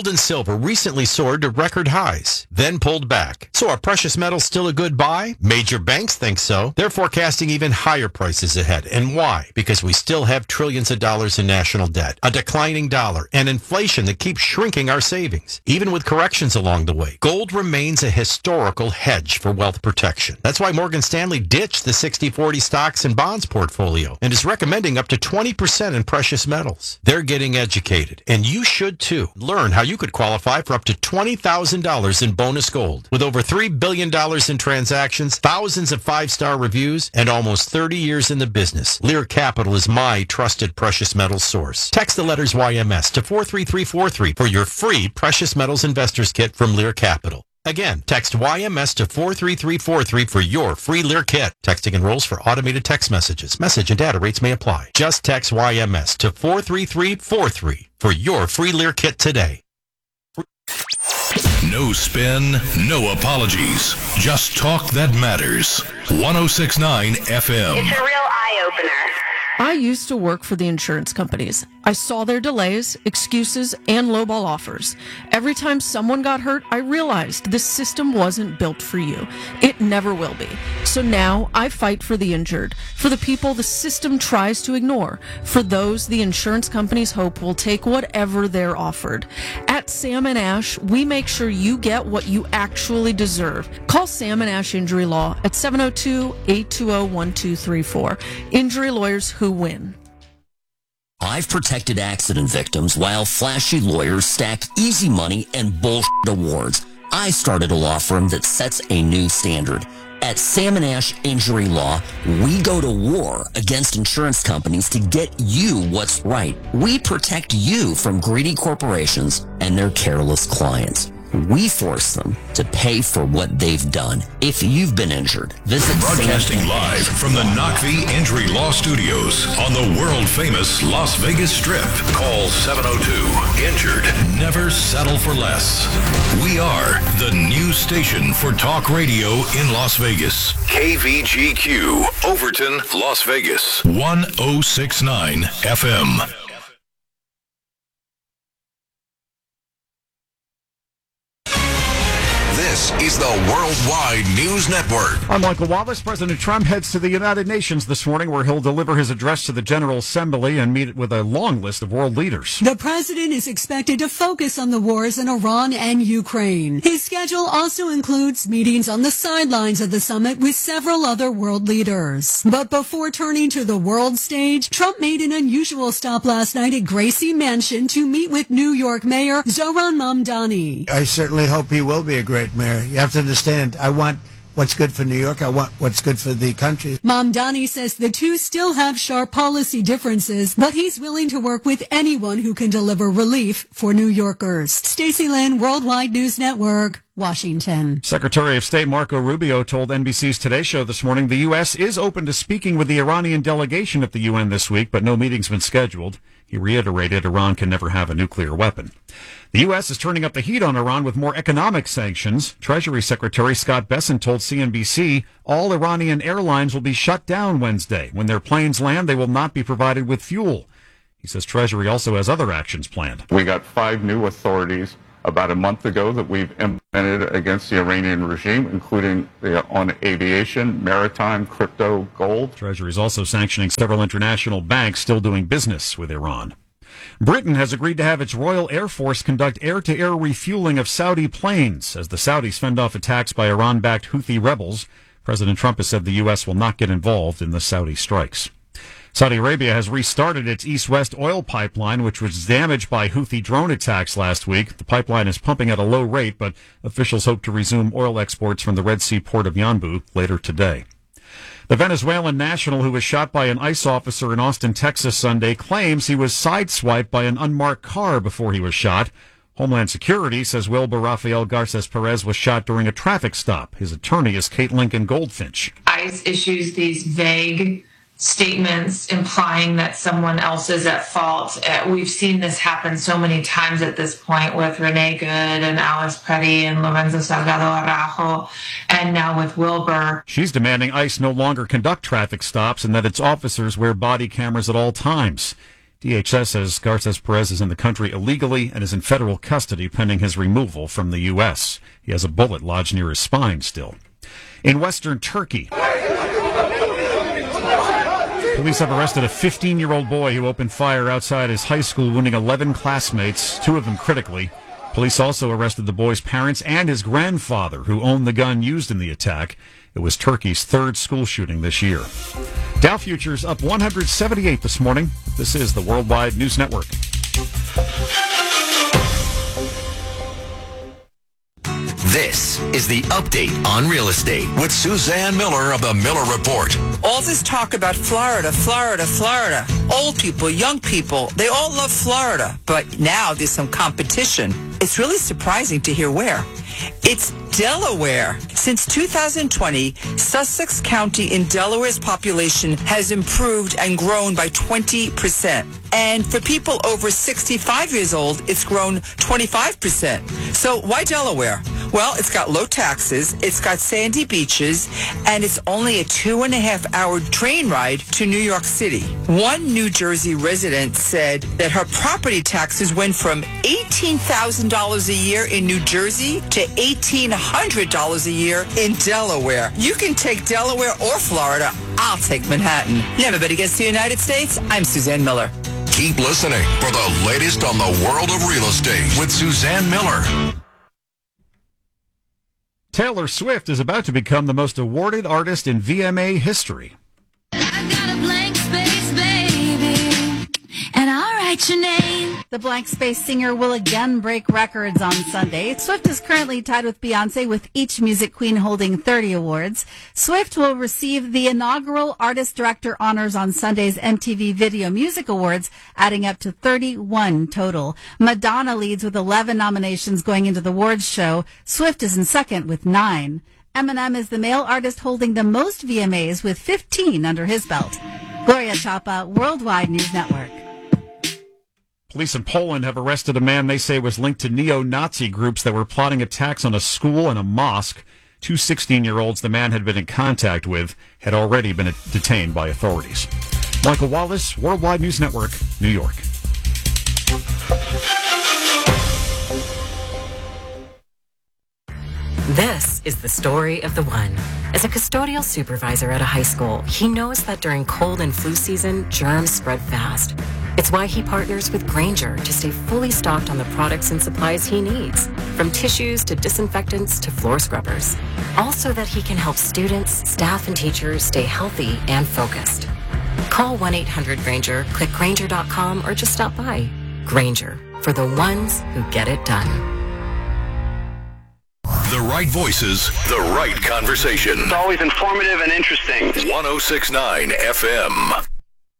Gold and silver recently soared to record highs, then pulled back. So are precious metals still a good buy? Major banks think so. They're forecasting even higher prices ahead. And why? Because we still have trillions of dollars in national debt, a declining dollar, and inflation that keeps shrinking our savings. Even with corrections along the way, gold remains a historical hedge for wealth protection. That's why Morgan Stanley ditched the 60-40 stocks and bonds portfolio and is recommending up to 20% in precious metals. They're getting educated, and you should too. Learn how you could qualify for up to $20,000 in bonus gold. With over $3 billion in transactions, thousands of five-star reviews, and almost 30 years in the business, Lear Capital is my trusted precious metals source. Text the letters YMS to 43343 for your free precious metals investors kit from Lear Capital. Again, text YMS to 43343 for your free Lear kit. Texting enrolls for automated text messages. Message and data rates may apply. Just text YMS to 43343 for your free Lear kit today. No spin, no apologies. Just talk that matters. 106.9 FM. It's a real eye-opener. I used to work for the insurance companies. I saw their delays, excuses, and lowball offers. Every time someone got hurt, I realized this system wasn't built for you. It never will be. So now I fight for the injured, for the people the system tries to ignore, for those the insurance companies hope will take whatever they're offered. At Sam & Ash, we make sure you get what you actually deserve. Call Sam & Ash Injury Law at 702-820-1234. Injury lawyers who win. I've protected accident victims while flashy lawyers stack easy money and bullshit awards. I started a law firm that sets a new standard. At Sam & Ash Injury Law, we go to war against insurance companies to get you what's right. We protect you from greedy corporations and their careless clients. We force them to pay for what they've done. If you've been injured, visit Broadcasting live from the Knockvie Injury Law Studios on the world-famous Las Vegas Strip. Call 702-INJURED. Never settle for less. We are the new station for talk radio in Las Vegas. KVGQ, Overton, Las Vegas. 106.9 FM. This is the Worldwide News Network. I'm Michael Wallace. President Trump heads to the United Nations this morning, where he'll deliver his address to the General Assembly and meet with a long list of world leaders. The president is expected to focus on the wars in Iran and Ukraine. His schedule also includes meetings on the sidelines of the summit with several other world leaders. But before turning to the world stage, Trump made an unusual stop last night at Gracie Mansion to meet with New York Mayor Zohran Mamdani. I certainly hope he will be a great mayor. You have to understand, I want what's good for New York. I want what's good for the country. Mamdani says the two still have sharp policy differences, but he's willing to work with anyone who can deliver relief for New Yorkers. Stacey Lynn, Worldwide News Network, Washington. Secretary of State Marco Rubio told NBC's Today Show this morning the U.S. is open to speaking with the Iranian delegation at the UN this week, but no meeting's been scheduled. He reiterated Iran can never have a nuclear weapon. The U.S. is turning up the heat on Iran with more economic sanctions. Treasury Secretary Scott Bessent told CNBC all Iranian airlines will be shut down Wednesday. When their planes land, they will not be provided with fuel. He says Treasury also has other actions planned. We got 5 new authorities about a month ago that we've implemented against the Iranian regime, including on aviation, maritime, crypto, gold. Treasury is also sanctioning several international banks still doing business with Iran. Britain has agreed to have its Royal Air Force conduct air-to-air refueling of Saudi planes as the Saudis fend off attacks by Iran-backed Houthi rebels. President Trump has said the U.S. will not get involved in the Saudi strikes. Saudi Arabia has restarted its east-west oil pipeline, which was damaged by Houthi drone attacks last week. The pipeline is pumping at a low rate, but officials hope to resume oil exports from the Red Sea port of Yanbu later today. The Venezuelan national who was shot by an ICE officer in Austin, Texas Sunday claims he was sideswiped by an unmarked car before he was shot. Homeland Security says Wilbur Rafael Garces Perez was shot during a traffic stop. His attorney is Kate Lincoln Goldfinch. ICE issues these vague statements implying that someone else is at fault. We've seen this happen so many times at this point with Renee Good and Alice Preddy and Lorenzo Salgado Araujo, and now with Wilbur. She's demanding ICE no longer conduct traffic stops and that its officers wear body cameras at all times. DHS says Garces Perez is in the country illegally and is in federal custody pending his removal from the U.S. He has a bullet lodged near his spine still. In western Turkey, police have arrested a 15-year-old boy who opened fire outside his high school, wounding 11 classmates, 2 of them critically. Police also arrested the boy's parents and his grandfather, who owned the gun used in the attack. It was Turkey's 3rd school shooting this year. Dow futures up 178 this morning. This is the Worldwide News Network. This is the Update on Real Estate with Suzanne Miller of the Miller Report. All this talk about Florida, Florida, Florida. Old people, young people, they all love Florida. But now there's some competition. It's really surprising to hear where. It's Delaware. Since 2020, Sussex County in Delaware's population has improved and grown by 20%. And for people over 65 years old, it's grown 25%. So why Delaware? Well, it's got low taxes, it's got sandy beaches, and it's only a 2.5-hour train ride to New York City. One New Jersey resident said that her property taxes went from $18,000 a year in New Jersey to $1,800 a year in Delaware. You can take Delaware or Florida. I'll take Manhattan. Never bet against the United States. I'm Suzanne Miller. Keep listening for the latest on the world of real estate with Suzanne Miller. Taylor Swift is about to become the most awarded artist in VMA history. I got a blank space, baby, and I'll write your name. The Blank Space singer will again break records on Sunday. Swift is currently tied with Beyonce, with each music queen holding 30 awards. Swift will receive the inaugural Artist Director honors on Sunday's MTV Video Music Awards, adding up to 31 total. Madonna leads with 11 nominations going into the awards show. Swift is in second with 9. Eminem is the male artist holding the most VMAs with 15 under his belt. Gloria Chapa, Worldwide News Network. Police in Poland have arrested a man they say was linked to neo-Nazi groups that were plotting attacks on a school and a mosque. 2 16-year-olds the man had been in contact with had already been detained by authorities. Michael Wallace, Worldwide News Network, New York. This is the story of the one. As a custodial supervisor at a high school, he knows that during cold and flu season, germs spread fast. It's why he partners with Grainger to stay fully stocked on the products and supplies he needs, from tissues to disinfectants to floor scrubbers. All so that he can help students, staff, and teachers stay healthy and focused. Call 1-800-GRAINGER, click Grainger.com, or just stop by. Grainger, for the ones who get it done. The right voices, the right conversation. It's always informative and interesting. 106.9 FM.